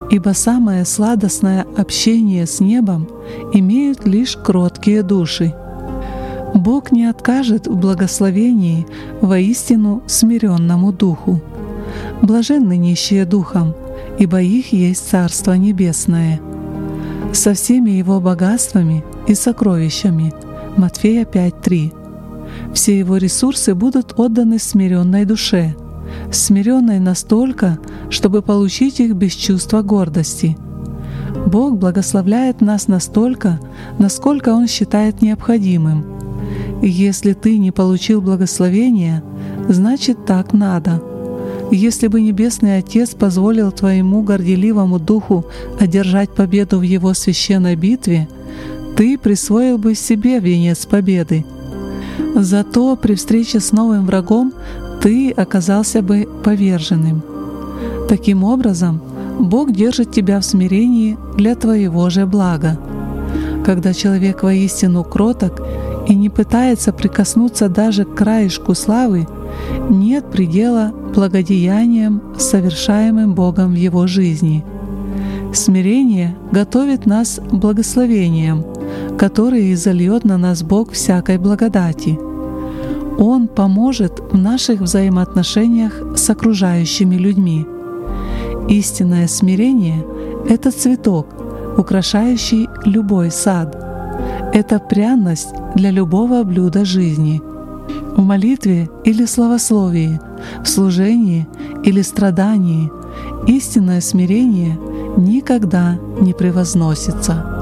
ибо самое сладостное общение с небом имеют лишь кроткие души. Бог не откажет в благословении воистину смиренному духу. Блаженны нищие духом, ибо их есть Царство Небесное. Со всеми его богатствами и сокровищами. Матфея 5:3. Все его ресурсы будут отданы смиренной душе, смиренной настолько, чтобы получить их без чувства гордости. Бог благословляет нас настолько, насколько Он считает необходимым. И если ты не получил благословения, значит так надо. Если бы Небесный Отец позволил твоему горделивому духу одержать победу в его священной битве, ты присвоил бы себе венец победы. Зато при встрече с новым врагом ты оказался бы поверженным. Таким образом, Бог держит тебя в смирении для твоего же блага. Когда человек воистину кроток и не пытается прикоснуться даже к краешку славы, нет предела благодеяниям, совершаемым Богом в его жизни. Смирение готовит нас к благословениям, которые изольет на нас Бог всякой благодати. Он поможет в наших взаимоотношениях с окружающими людьми. Истинное смирение — это цветок, украшающий любой сад. Это пряность для любого блюда жизни. В молитве или славословии, в служении или страдании истинное смирение никогда не превозносится.